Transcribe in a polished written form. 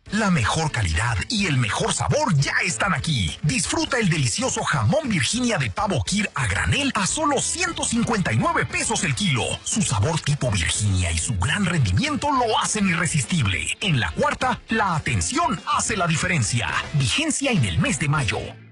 La mejor calidad y el mejor sabor ya están aquí. Disfruta el delicioso jamón Virginia de pavo Kir a granel a solo 159 pesos el kilo. Su sabor tipo Virginia y su gran rendimiento lo hacen irresistible. En La Cuarta, la atención hace la diferencia. Vigencia en el mes de mayo.